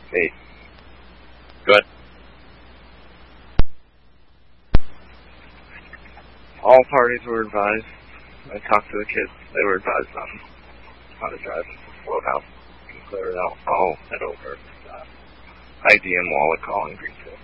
Hey. Good. All parties were advised. I talked to the kids. They were advised on how to drive. Slow down. Clear it out. I'll head over. ID and wallet calling Green City.